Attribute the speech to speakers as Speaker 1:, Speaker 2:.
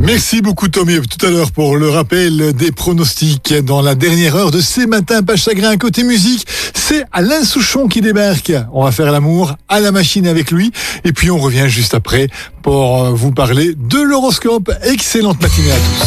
Speaker 1: Merci beaucoup Tommy, tout à l'heure pour le rappel des pronostics dans la dernière heure de ces matins pas chagrin. Côté musique, c'est Alain Souchon qui débarque. On va faire l'amour à la machine avec lui et puis on revient juste après pour vous parler de l'horoscope. Excellente matinée à tous.